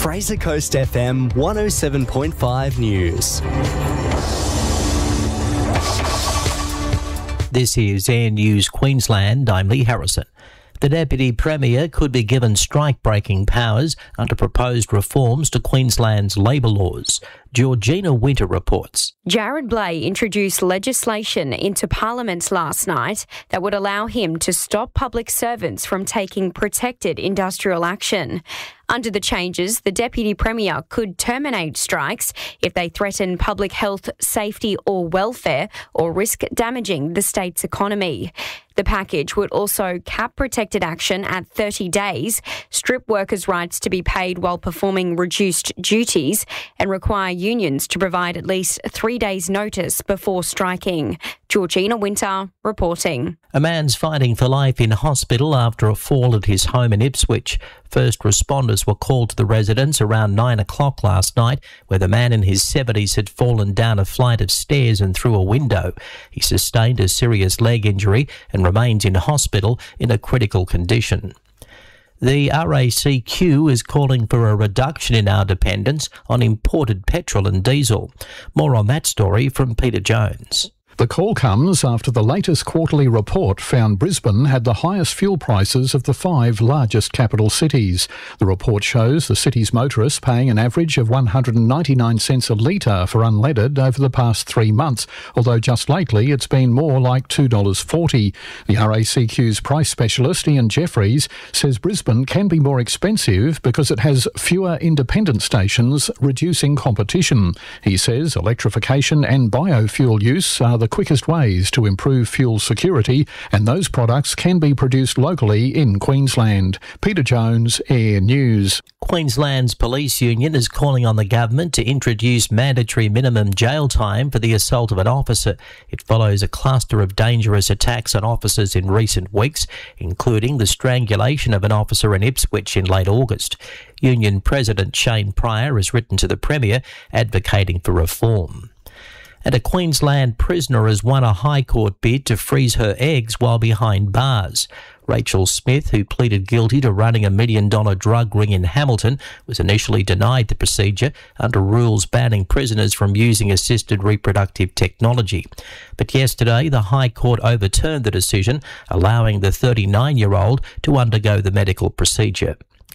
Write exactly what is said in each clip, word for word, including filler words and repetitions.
Fraser Coast F M one oh seven point five News. This is Air News Queensland. I'm Lee Harrison. The Deputy Premier could be given strike-breaking powers under proposed reforms to Queensland's labour laws. Georgina Winter reports. Jared Blay introduced legislation into Parliament last night that would allow him to stop public servants from taking protected industrial action. Under the changes, the Deputy Premier could terminate strikes if they threaten public health, safety or welfare or risk damaging the state's economy. The package would also cap protected action at thirty days, strip workers' rights to be paid while performing reduced duties, and require unions to provide at least three days' notice before striking. Georgina Winter reporting. A man's fighting for life in hospital after a fall at his home in Ipswich. First responders were called to the residence around nine o'clock last night, where the man in his seventies had fallen down a flight of stairs and through a window. He sustained a serious leg injury and remains in hospital in a critical condition. The R A C Q is calling for a reduction in our dependence on imported petrol and diesel. More on that story from Peter Jones. The call comes after the latest quarterly report found Brisbane had the highest fuel prices of the five largest capital cities. The report shows the city's motorists paying an average of one hundred ninety-nine cents a litre for unleaded over the past three months, although just lately it's been more like two dollars forty. The R A C Q's price specialist Ian Jeffries says Brisbane can be more expensive because it has fewer independent stations, reducing competition. He says electrification and biofuel use are the quickest ways to improve fuel security, and those products can be produced locally in Queensland. Peter Jones, Air News. Queensland's police union is calling on the government to introduce mandatory minimum jail time for the assault of an officer. It follows a cluster of dangerous attacks on officers in recent weeks, including the strangulation of an officer in Ipswich in late August. Union President Shane Pryor has written to the Premier advocating for reform. And a Queensland prisoner has won a High Court bid to freeze her eggs while behind bars. Rachel Smith, who pleaded guilty to running a million-dollar drug ring in Hamilton, was initially denied the procedure under rules banning prisoners from using assisted reproductive technology. But yesterday, the High Court overturned the decision, allowing the thirty-nine-year-old to undergo the medical procedure.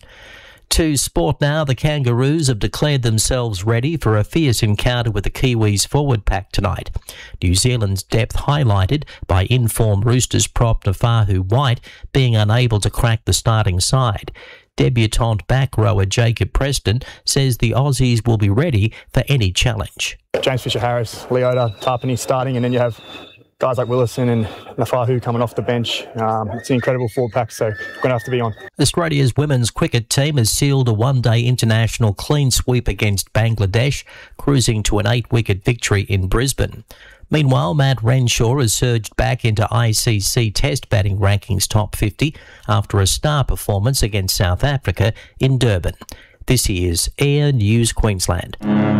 To sport now, the Kangaroos have declared themselves ready for a fierce encounter with the Kiwis forward pack tonight. New Zealand's depth highlighted by in-form Roosters prop Nafahu White being unable to crack the starting side. Debutant back rower Jacob Preston says the Aussies will be ready for any challenge. James Fisher-Harris, Leota, Tarpany starting, and then you have guys like Willison and Nafahu coming off the bench. Um, it's an incredible forward pack, so we're going to have to be on. Australia's women's cricket team has sealed a one-day international clean sweep against Bangladesh, cruising to an eight-wicket victory in Brisbane. Meanwhile, Matt Renshaw has surged back into I C C Test batting rankings top fifty after a star performance against South Africa in Durban. This is Air News Queensland.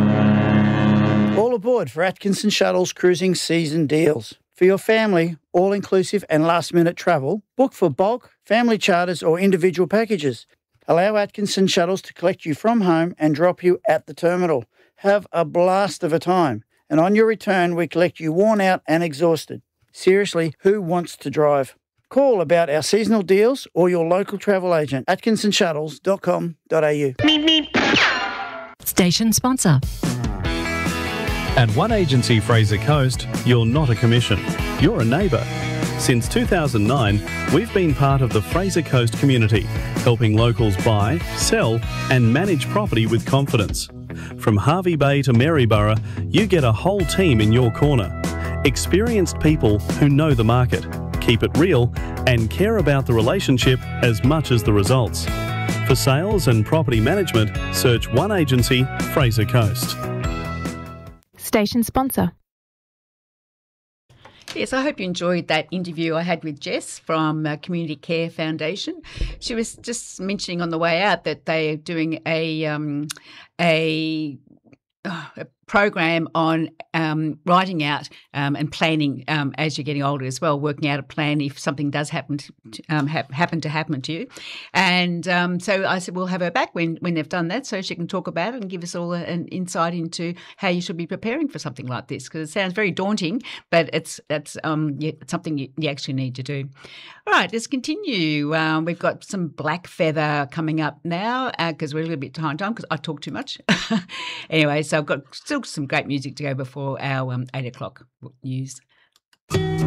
All aboard for Atkinson Shuttles cruising season deals. For your family, all-inclusive and last-minute travel, book for bulk, family charters or individual packages. Allow Atkinson Shuttles to collect you from home and drop you at the terminal. Have a blast of a time. And on your return, we collect you worn out and exhausted. Seriously, who wants to drive? Call about our seasonal deals or your local travel agent, atkinson shuttles dot com dot a u. Station sponsor. At One Agency Fraser Coast, you're not a commission, you're a neighbour. Since two thousand nine, we've been part of the Fraser Coast community, helping locals buy, sell and manage property with confidence. From Harvey Bay to Maryborough, you get a whole team in your corner. Experienced people who know the market, keep it real and care about the relationship as much as the results. For sales and property management, search One Agency Fraser Coast. Station sponsor. Yes, I hope you enjoyed that interview I had with Jess from uh, Community Care Foundation. She was just mentioning on the way out that they are doing a um, a, oh, a program on um, writing out um, and planning um, as you're getting older as well, working out a plan if something does happen to um, ha- happen to happen to you. And um, so I said we'll have her back when, when they've done that so she can talk about it and give us all a, an insight into how you should be preparing for something like this, because it sounds very daunting, but it's, it's, um, yeah, it's something you, you actually need to do. All right, let's continue. Um, we've got some black feather coming up now because uh, we're a little bit behind time because I talk too much. Anyway, so I've got still some great music to go before our um, eight o'clock news.